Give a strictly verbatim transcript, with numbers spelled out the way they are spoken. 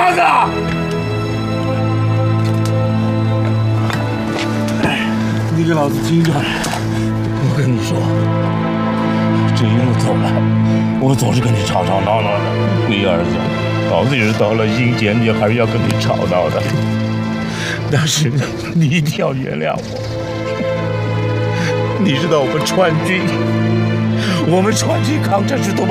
子！你给老子听着！我跟你说，志英走了，我总是跟你吵吵闹闹的。龟儿子，老子也是到了阴间，也还是要跟你吵闹的。但是你一定要原谅我。你知道我们川军，我们川军抗战是多么